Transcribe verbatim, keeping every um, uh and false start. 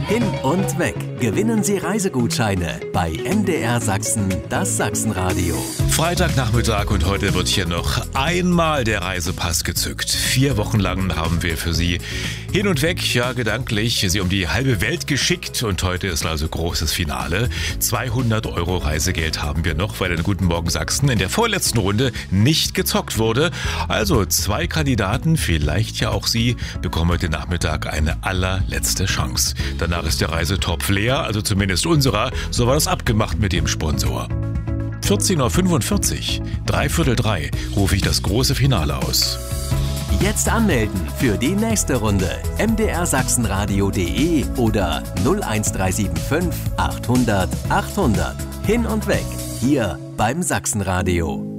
Hin und weg. Gewinnen Sie Reisegutscheine bei M D R Sachsen, das Sachsenradio. Freitagnachmittag und heute wird hier noch einmal der Reisepass gezückt. Vier Wochen lang haben wir für Sie hin und weg, ja gedanklich, Sie um die halbe Welt geschickt und heute ist also großes Finale. zweihundert Euro Reisegeld haben wir noch, weil in Guten Morgen Sachsen in der vorletzten Runde nicht gezockt wurde. Also zwei Kandidaten, vielleicht ja auch Sie, bekommen heute Nachmittag eine allerletzte Chance. Danach ist der Reisetopf leer, also zumindest unserer. So war das abgemacht mit dem Sponsor. vierzehn Uhr fünfundvierzig, dreiviertel drei, rufe ich das große Finale aus. Jetzt anmelden für die nächste Runde. m d r sachsenradio punkt de oder null eins drei sieben fünf achthundert achthundert. Hin und weg, hier beim Sachsenradio.